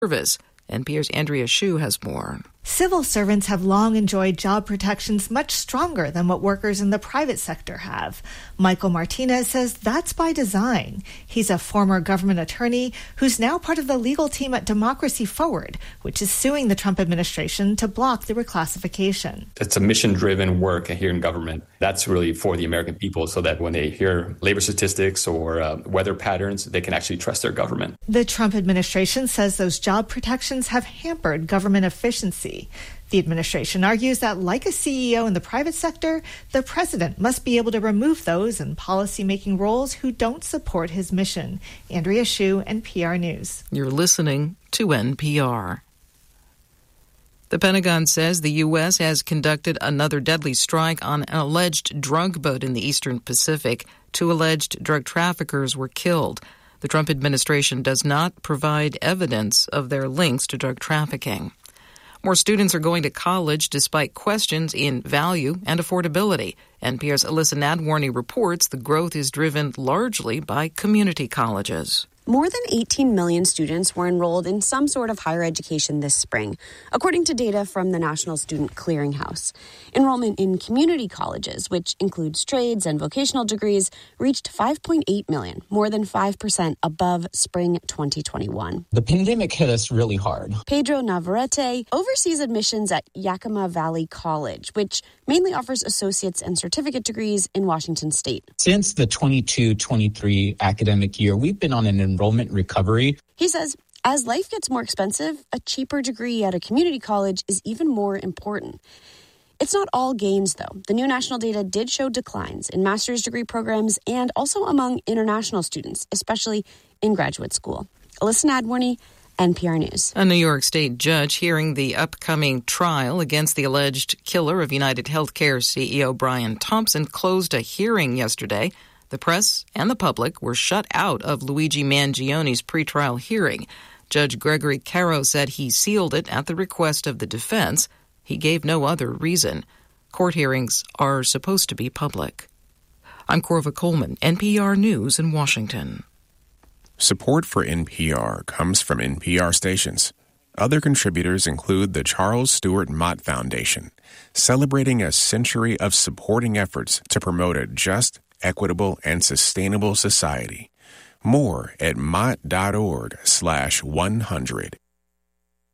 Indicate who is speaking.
Speaker 1: service. NPR's Andrea Hsu has more.
Speaker 2: Civil servants have long enjoyed job protections much stronger than what workers in the private sector have. Michael Martinez says that's by design. He's a former government attorney who's now part of the legal team at Democracy Forward, which is suing the Trump administration to block the reclassification.
Speaker 3: It's a mission-driven work here in government. That's really for the American people so that when they hear labor statistics or weather patterns, they can actually trust their government.
Speaker 2: The Trump administration says those job protections have hampered government efficiency. The administration argues that, like a CEO in the private sector, the president must be able to remove those in policymaking roles who don't support his mission. Andrea Hsu, NPR News.
Speaker 1: You're listening to NPR. The Pentagon says the U.S. has conducted another deadly strike on an alleged drug boat in the Eastern Pacific. 2 alleged drug traffickers were killed. The Trump administration does not provide evidence of their links to drug trafficking. More students are going to college despite questions in value and affordability. NPR's Alyssa Nadworny reports the growth is driven largely by community colleges.
Speaker 4: More than 18 million students were enrolled in some sort of higher education this spring, according to data from the National Student Clearinghouse. Enrollment in community colleges, which includes trades and vocational degrees, reached 5.8 million, more than 5% above spring 2021.
Speaker 5: The pandemic hit us really hard.
Speaker 4: Pedro Navarrete oversees admissions at Yakima Valley College, which mainly offers associate's and certificate degrees in Washington state.
Speaker 5: Since the 22-23 academic year, we've been on an enrollment recovery.
Speaker 4: He says, as life gets more expensive, a cheaper degree at a community college is even more important. It's not all gains, though. The new national data did show declines in master's degree programs and also among international students, especially in graduate school. Alyssa Nadworny, NPR News.
Speaker 1: A New York State judge hearing the upcoming trial against the alleged killer of United Healthcare CEO Brian Thompson closed a hearing yesterday. The press and the public were shut out of Luigi Mangioni's pretrial hearing. Judge Gregory Caro said he sealed it at the request of the defense. He gave no other reason. Court hearings are supposed to be public. I'm Corva Coleman, NPR News in Washington.
Speaker 6: Support for NPR comes from NPR stations. Other contributors include the Charles Stewart Mott Foundation, celebrating a century of supporting efforts to promote a just, equitable, and sustainable society. More at mott.org/100.